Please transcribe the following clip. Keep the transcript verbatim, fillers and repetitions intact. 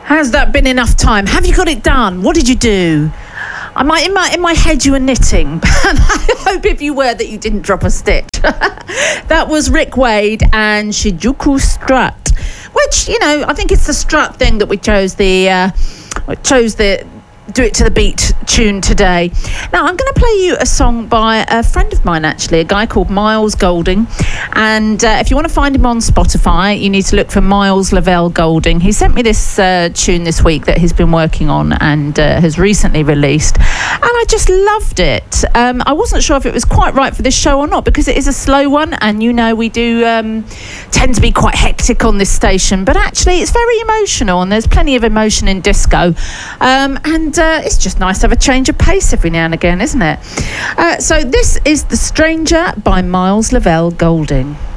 Has that been enough time? Have you got it done? What did you do? I might, in my in my head, you were knitting. I hope if you were that you didn't drop a stitch. That was Rick Wade and Shijuku Strut, which, you know, I think it's the strut thing that we chose the uh, chose the do it to the beat tune today. Now I'm going to play you a song by a friend of mine, actually, a guy called Miles Golding, and uh, if you want to find him on Spotify, you need to look for Miles Lavelle Golding. He sent me this uh, tune this week that he's been working on and uh, has recently released, and I just loved it. um, I wasn't sure if it was quite right for this show or not, because it is a slow one, and you know we do um, tend to be quite hectic on this station, but actually it's very emotional, and there's plenty of emotion in disco, um, and uh, it's just nice to have a change of pace every now and again, isn't it? Uh, so this is The Stranger by Miles Lavelle Golding.